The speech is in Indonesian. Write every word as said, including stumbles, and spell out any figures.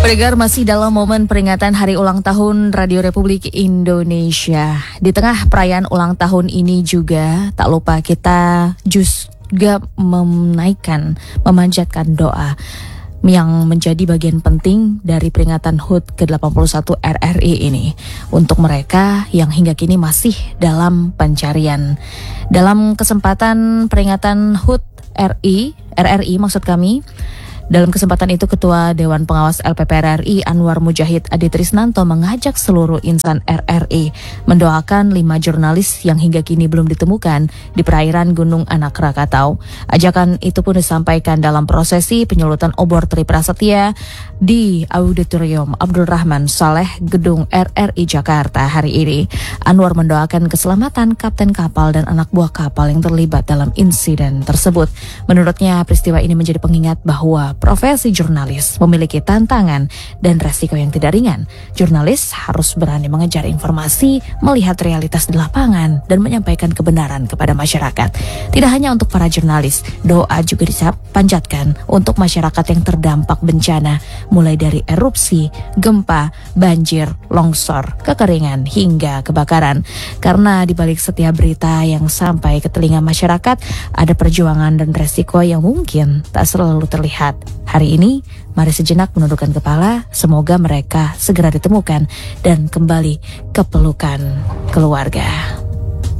Pendengar, masih dalam momen peringatan Hari Ulang Tahun Radio Republik Indonesia. Di tengah perayaan ulang tahun ini juga tak lupa kita juga menaikkan, memanjatkan doa yang menjadi bagian penting dari peringatan H U T ke delapan puluh satu R R I ini untuk mereka yang hingga kini masih dalam pencarian. Dalam kesempatan peringatan H U T R I, R R I maksud kami, dalam kesempatan itu Ketua Dewan Pengawas L P P R R I Anwar Mujahid Adi Trisnanto mengajak seluruh insan R R I mendoakan lima jurnalis yang hingga kini belum ditemukan di perairan Gunung Anak Rakatau. Ajakan itu pun disampaikan dalam prosesi penyulutan obor Tri Prasetya di Auditorium Abdul Rahman Saleh Gedung R R I Jakarta hari ini. Anwar mendoakan keselamatan kapten kapal dan anak buah kapal yang terlibat dalam insiden tersebut. Menurutnya peristiwa ini menjadi pengingat bahwa profesi jurnalis memiliki tantangan dan resiko yang tidak ringan. Jurnalis harus berani mengejar informasi, melihat realitas di lapangan, dan menyampaikan kebenaran kepada masyarakat. Tidak hanya untuk para jurnalis, doa juga dipanjatkan untuk masyarakat yang terdampak bencana, mulai dari erupsi, gempa, banjir, longsor, kekeringan, hingga kebakaran. Karena di balik setiap berita yang sampai ke telinga masyarakat, ada perjuangan dan resiko yang mungkin tak selalu terlihat. Hari ini, mari sejenak menundukkan kepala, semoga mereka segera ditemukan dan kembali ke pelukan keluarga.